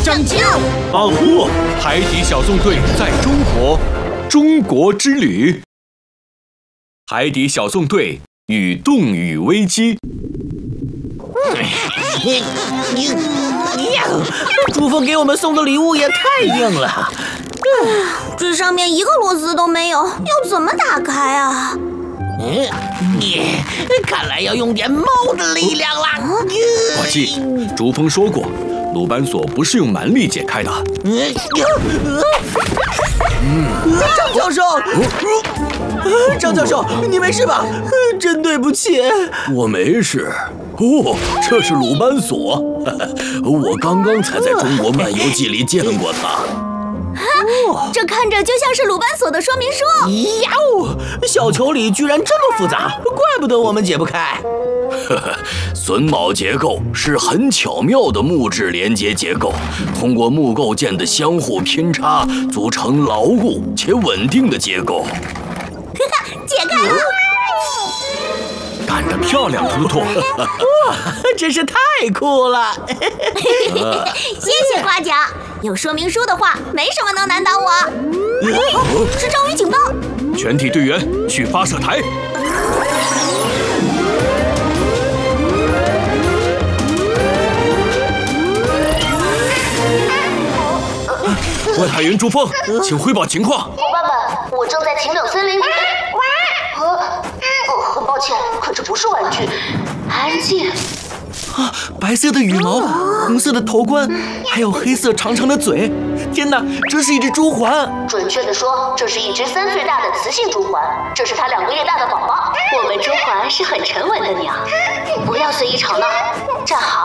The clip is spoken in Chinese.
上镜。 啊呼！海底小纵队在中国之旅。海底小纵队与冻雨危机。 主峰给我们送的礼物也太硬了。 这上面一个螺丝都没有，要怎么打开啊？ 看来要用点猫的力量啦。 伙计，竹峰说过，鲁班锁不是用蛮力解开的。 张教授，张教授，你没事吧？真对不起。 我没事。哦，这是鲁班锁，我刚刚才在中国漫游记里见过它。 这看着就像是鲁班锁的说明书。 呀哦，小球里居然这么复杂，怪不得我们解不开。 榫卯结构是很巧妙的木质连接结构，通过木构件的相互拼插，组成牢固且稳定的结构。 解开了！ 干得漂亮，图图！ 哇，真是太酷了！ 谢谢夸奖。有说明书的话，没什么能难倒我。是章鱼警报！ 全体队员去发射台。外海员朱峰，请汇报情况。 伙伴们，我正在晴柳森林里。很抱歉，可这不是玩具。安静。 白色的羽毛，红色的头冠，还有黑色长长的嘴。天哪，这是一只猪环！ 准确的说，这是一只3岁大的雌性猪环，这是它2个月大的宝宝。我们猪环是很沉稳的鸟，不要随意吵闹，站好。